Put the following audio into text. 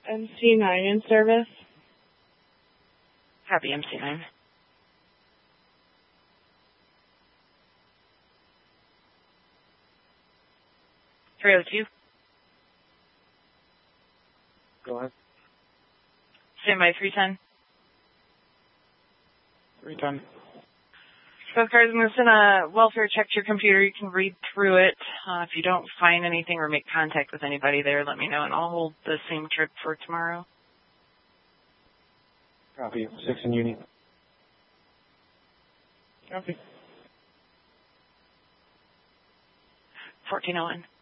MC9 in service. Copy, MC9. (302). Go ahead. Stand by 310. 310. So, guys, I'm going to send a welfare check to your computer. You can read through it. If you don't find anything or make contact with anybody there, let me know, and I'll hold the same trip for tomorrow. Copy. 6 in Uni. Copy. 1401.